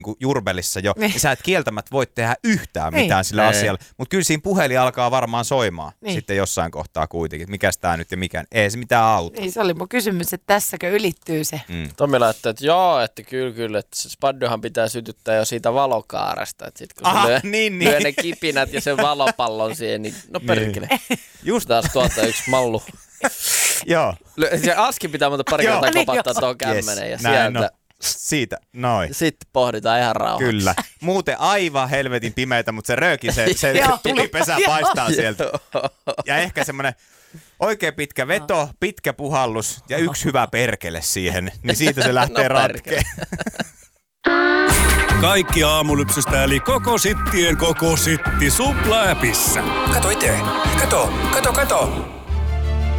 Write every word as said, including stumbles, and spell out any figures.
jurbelissa jo, niin. niin sä et kieltämättä voi tehdä yhtään niin. mitään sillä Ei. asialla. Mutta kyllä siinä puhelin alkaa varmaan soimaan niin. sitten jossain kohtaa kuitenkin. Mikäs tää nyt ja mikä? Ei se mitään auta. Niin, se oli mun kysymys, että tässäkö ylittyy se. Mm. Tommi laittoi, että joo, että kyllä, kyllä, että se spaddohan pitää sytyttää jo siitä valokaaresta. Että sit kun Aha, se lyö, niin, niin. lyö ne kipinät ja sen valopallon siihen, niin no perkele. Just Taas tuolta yksi mallu. Joo. Se aski pitää muuta pari Joo. kertaa Niin, kopattaa joo. tuon kämmenen ja Yes, näin, sieltä. no. Siitä, noin. Sitten pohditaan ihan rauhassa. Kyllä. Muuten aivan helvetin pimeitä, mutta se rööki, se, se Joo. tulipesä Joo. paistaa sieltä. Ja ehkä semmoinen oikein pitkä veto, pitkä puhallus ja yksi hyvä perkele siihen. Niin siitä se lähtee No perkele. ratkeen. Kaikki aamulypsystä eli koko sittien koko sitti Supla-äpissä. Kato itse. Kato, kato, kato.